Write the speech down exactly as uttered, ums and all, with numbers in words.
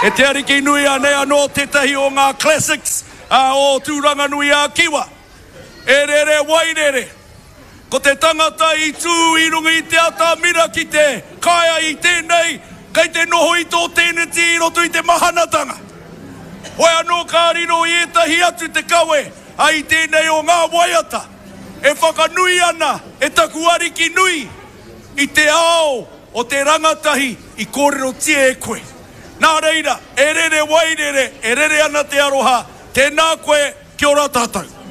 E te ariki nui a nea no te tahi o ngā classics a o tūranga nui a kiwa. E re re wairere. Ko te tangata i tū i runga i te ata mira ki te kaia i tēnei, kei te noho i tō tēnei ti i roto i te mahanatanga. Hoi anō ka riro i etahi atu te kawe, a i tēnei o ngā waiata. E whakanui ana, e taku ariki nui, i te ao o te rangatahi i kōrero tia e koe. Nā reira, e rere wairere, e rere ana te aroha, tēnā koe, kia ora tātou.